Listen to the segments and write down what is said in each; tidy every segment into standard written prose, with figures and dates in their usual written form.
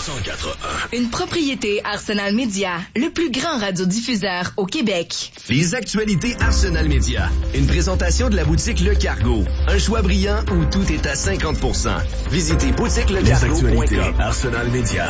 104.1. Une propriété Arsenal Média, le plus grand radiodiffuseur au Québec. Les actualités Arsenal Média. Une présentation de la boutique Le Cargo. Un choix brillant où tout est à 50%. Visitez boutiquelecargo.com. Les actualités Arsenal Média.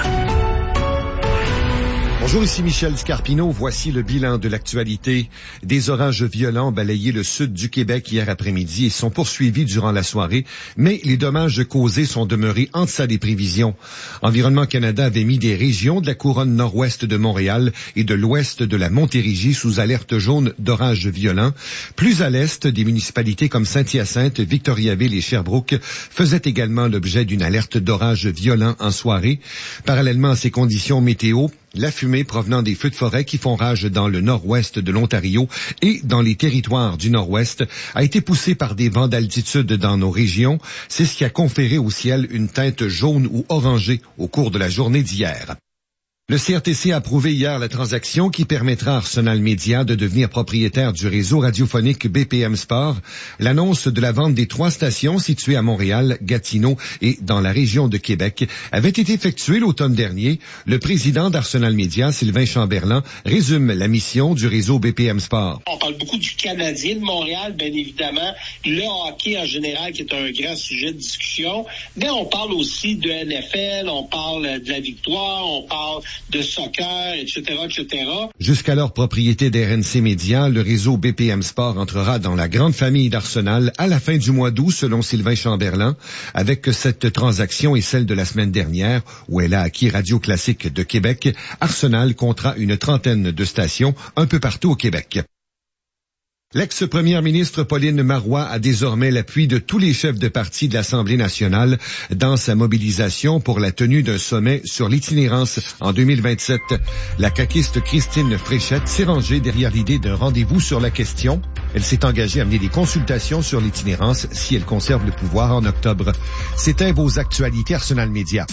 Bonjour, ici Michel Scarpino. Voici le bilan de l'actualité. Des orages violents ont balayé le sud du Québec hier après-midi et sont poursuivis durant la soirée, mais les dommages causés sont demeurés en deçà des prévisions. Environnement Canada avait mis des régions de la couronne nord-ouest de Montréal et de l'ouest de la Montérégie sous alerte jaune d'orages violents. Plus à l'est, des municipalités comme Saint-Hyacinthe, Victoriaville et Sherbrooke faisaient également l'objet d'une alerte d'orages violents en soirée. Parallèlement à ces conditions météo, la fumée provenant des feux de forêt qui font rage dans le nord-ouest de l'Ontario et dans les territoires du nord-ouest a été poussée par des vents d'altitude dans nos régions. C'est ce qui a conféré au ciel une teinte jaune ou orangée au cours de la journée d'hier. Le CRTC a approuvé hier la transaction qui permettra à Arsenal Média de devenir propriétaire du réseau radiophonique BPM Sport. L'annonce de la vente des 3 stations situées à Montréal, Gatineau et dans la région de Québec avait été effectuée l'automne dernier. Le président d'Arsenal Média, Sylvain Chamberlain, résume la mission du réseau BPM Sport. On parle beaucoup du Canadien de Montréal, bien évidemment, le hockey en général qui est un grand sujet de discussion, mais on parle aussi de NFL, on parle de la victoire, on parle de soccer, etc., etc. Jusqu'alors propriété d'RNC Média, le réseau BPM Sport entrera dans la grande famille d'Arsenal à la fin du mois d'août, selon Sylvain Chamberlain, avec cette transaction et celle de la semaine dernière, où elle a acquis Radio Classique de Québec. Arsenal comptera une trentaine de stations un peu partout au Québec. L'ex-première ministre Pauline Marois a désormais l'appui de tous les chefs de parti de l'Assemblée nationale dans sa mobilisation pour la tenue d'un sommet sur l'itinérance en 2027. La caquiste Christine Fréchette s'est rangée derrière l'idée d'un rendez-vous sur la question. Elle s'est engagée à mener des consultations sur l'itinérance si elle conserve le pouvoir en octobre. C'était vos actualités Arsenal Média.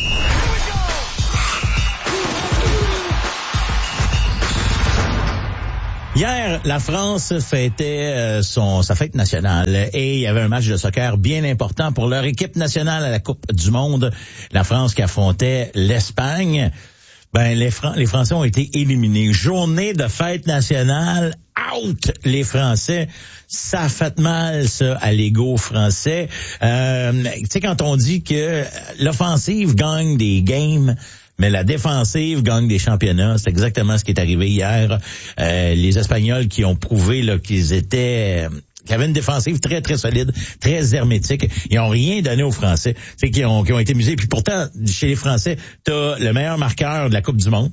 Hier, la France fêtait sa fête nationale et il y avait un match de soccer bien important pour leur équipe nationale à la Coupe du Monde. La France qui affrontait l'Espagne. Les Français ont été éliminés. Journée de fête nationale, out les Français. Ça fait mal, ça, à l'ego français. Tu sais, quand on dit que l'offensive gagne des games, mais la défensive gagne des championnats. C'est exactement ce qui est arrivé hier. Les Espagnols qui ont prouvé là, qu'ils avaient une défensive très, très solide, très hermétique. Ils ont rien donné aux Français. C'est qui ont été musés. Puis pourtant, chez les Français, t'as le meilleur marqueur de la Coupe du Monde,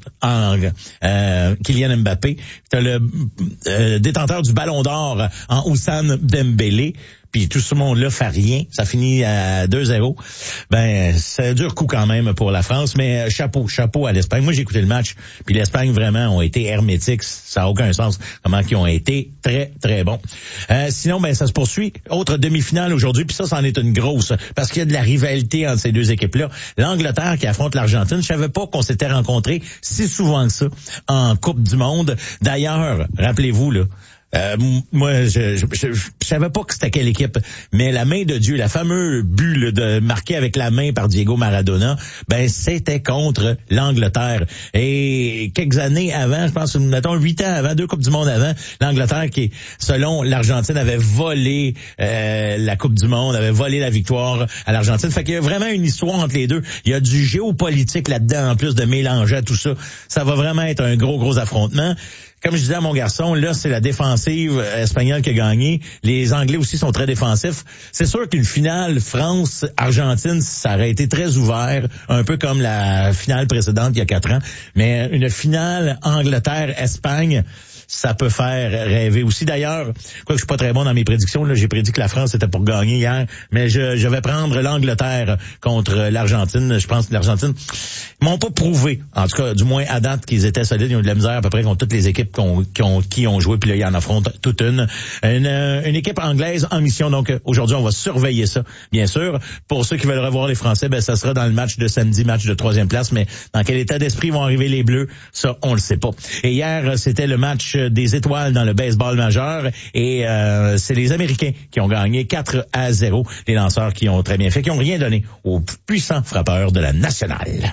Kylian Mbappé. T'as le détenteur du Ballon d'Or en Ousmane Dembélé. Puis tout ce monde-là fait rien. Ça finit à 2-0. C'est un dur coup quand même pour la France, mais chapeau à l'Espagne. Moi, j'ai écouté le match, puis l'Espagne vraiment ont été hermétiques. Ça n'a aucun sens comment ils ont été très, très bons. Sinon, ça se poursuit. Autre demi-finale aujourd'hui, puis ça, c'en est une grosse, parce qu'il y a de la rivalité entre ces deux équipes-là. L'Angleterre qui affronte l'Argentine. Je savais pas qu'on s'était rencontrés si souvent que ça en Coupe du Monde. D'ailleurs, rappelez-vous, là, moi, je savais pas que c'était quelle équipe, mais la main de Dieu, la fameuse but là, de marqué avec la main par Diego Maradona, c'était contre l'Angleterre. Et quelques années avant, je pense, mettons 8 ans avant, 2 Coupes du Monde avant, l'Angleterre qui, selon l'Argentine, avait volé la Coupe du Monde, avait volé la victoire à l'Argentine. Fait qu'il y a vraiment une histoire entre les deux. Il y a du géopolitique là-dedans, en plus de mélanger à tout ça. Ça va vraiment être un gros affrontement. Comme je disais à mon garçon, là, c'est la défensive espagnole qui a gagné. Les Anglais aussi sont très défensifs. C'est sûr qu'une finale France-Argentine, ça aurait été très ouvert, un peu comme la finale précédente il y a 4 ans. Mais une finale Angleterre-Espagne, ça peut faire rêver aussi. D'ailleurs, quoique je suis pas très bon dans mes prédictions, là, j'ai prédit que la France était pour gagner hier, mais je vais prendre l'Angleterre contre l'Argentine. Je pense que l'Argentine m'ont pas prouvé, en tout cas, du moins à date, qu'ils étaient solides. Ils ont eu de la misère à peu près contre toutes les équipes qui ont joué, puis là, ils en affrontent toute une équipe anglaise en mission. Donc, aujourd'hui, on va surveiller ça, bien sûr. Pour ceux qui veulent revoir les Français, ça sera dans le match de samedi, match de 3e place, mais dans quel état d'esprit vont arriver les Bleus, ça, on le sait pas. Et hier, c'était le match des étoiles dans le baseball majeur et c'est les Américains qui ont gagné 4-0. Les lanceurs qui ont très bien fait, qui ont rien donné aux puissants frappeurs de la nationale.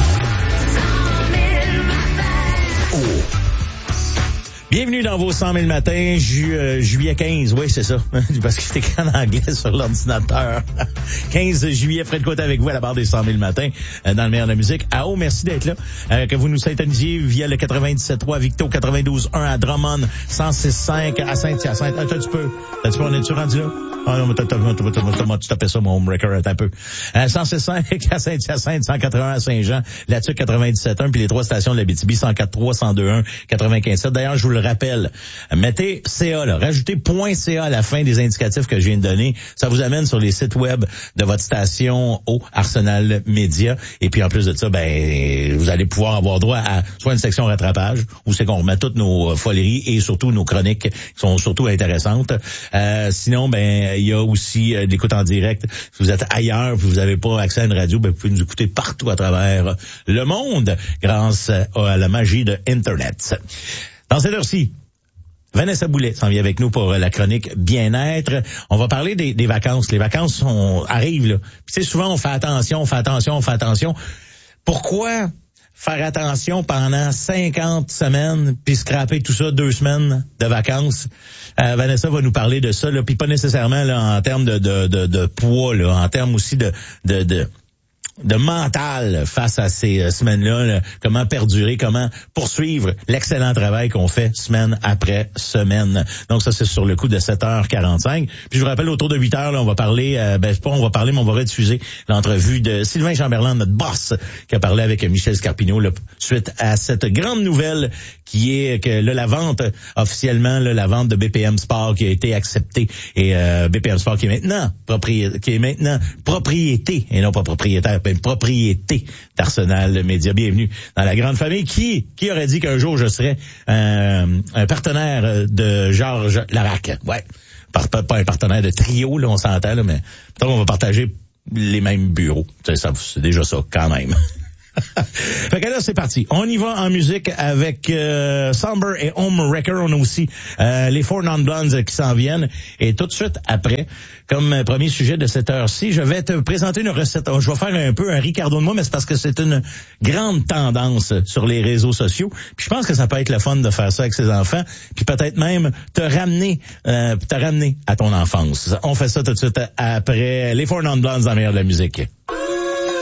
Bienvenue dans vos 100 000 matins, juillet 15, oui c'est ça, parce que j'étais en anglais sur l'ordinateur. 15 juillet, Fred Côte avec vous à la barre des 100 000 matins, dans le meilleur de la musique. Ah merci d'être là, que vous nous syntonisiez via le 97.3 Victo, 92.1 à Drummond, 106.5 à Saint-Hyacinthe. On est-tu rendu là? Ah non, tu tapais ça, mon home record, un peu. 106.5 à Saint-Hyacinthe, 181 à Saint-Jean, là-dessus 97.1, puis les 3 stations de l'Abitibi, 104.3, 102.1, 95.7. D'ailleurs, je vous le rappelle, mettez CA, là, rajoutez .ca à la fin des indicatifs que je viens de donner. Ça vous amène sur les sites web de votre station au Arsenal Média. Et puis, en plus de ça, vous allez pouvoir avoir droit à soit une section rattrapage, où c'est qu'on remet toutes nos foleries et surtout nos chroniques qui sont surtout intéressantes. Sinon, il y a aussi l'écoute en direct. Si vous êtes ailleurs, vous n'avez pas accès à une radio, vous pouvez nous écouter partout à travers le monde grâce à la magie de Internet. Dans cette heure-ci, Vanessa Boulet s'en vient avec nous pour la chronique bien-être. On va parler des vacances. Les vacances arrivent, là. Puis, tu sais, souvent, on fait attention. Pourquoi faire attention pendant 50 semaines puis scraper tout ça 2 semaines de vacances? Vanessa va nous parler de ça, là, puis pas nécessairement là, en termes de poids, là, en termes aussi de mental face à ces semaines-là, là, comment perdurer, comment poursuivre l'excellent travail qu'on fait semaine après semaine. Donc ça, c'est sur le coup de 7h45. Puis je vous rappelle, autour de 8h, là, on va parler, mais on va rediffuser l'entrevue de Sylvain Chamberlain, notre boss, qui a parlé avec Michel Scarpino là, suite à cette grande nouvelle qui est que là, la vente, officiellement, là, la vente de BPM Sport qui a été acceptée. Et BPM Sport qui est maintenant propriété, et non pas propriétaire, mais propriété d'Arsenal Média. Bienvenue dans la grande famille. Qui aurait dit qu'un jour je serais un partenaire de Georges Larac? Ouais. Pas un partenaire de trio, là, on s'entend, là, mais peut-être on va partager les mêmes bureaux. C'est déjà ça, quand même. Fait que là, c'est parti. On y va en musique avec Somber et Home Wrecker. On a aussi les Four Non Blondes qui s'en viennent. Et tout de suite après, comme premier sujet de cette heure-ci, je vais te présenter une recette. Je vais faire un peu un Ricardo de moi, mais c'est parce que c'est une grande tendance sur les réseaux sociaux. Puis je pense que ça peut être le fun de faire ça avec ses enfants, puis peut-être même te ramener à ton enfance. On fait ça tout de suite après les Four Non Blondes dans le meilleur de la musique.